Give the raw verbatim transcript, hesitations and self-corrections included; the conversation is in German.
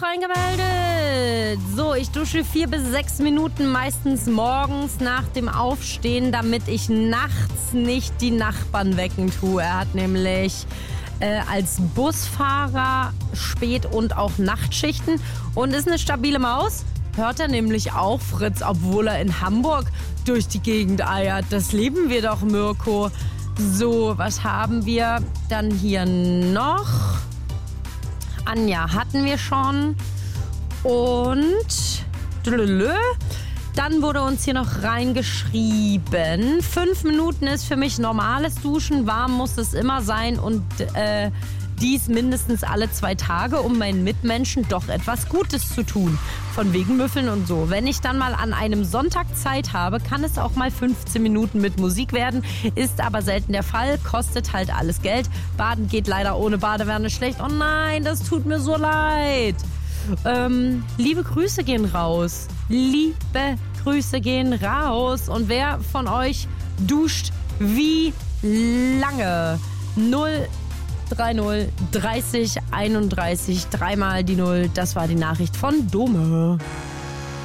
reingemeldet. So, ich dusche vier bis sechs Minuten, meistens morgens nach dem Aufstehen, damit ich nachts nicht die Nachbarn wecken tue. Er hat nämlich äh, als Busfahrer Spät- und auch Nachtschichten und ist eine stabile Maus. Hört er nämlich auch Fritz, obwohl er in Hamburg durch die Gegend eiert. Das lieben wir doch, Mirko. So, was haben wir dann hier noch? Anja hatten wir schon. Und dann wurde uns hier noch reingeschrieben. Fünf Minuten ist für mich normales Duschen. Warm muss es immer sein und äh, dies mindestens alle zwei Tage, um meinen Mitmenschen doch etwas Gutes zu tun. Von wegen Müffeln und so. Wenn ich dann mal an einem Sonntag Zeit habe, kann es auch mal fünfzehn Minuten mit Musik werden. Ist aber selten der Fall, kostet halt alles Geld. Baden geht leider ohne Badewanne schlecht. Oh nein, das tut mir so leid. Ähm, liebe Grüße gehen raus. Liebe Grüße gehen raus. Und wer von euch duscht wie lange? null drei null dreißig einunddreißig, dreimal die Null. Das war die Nachricht von Dome.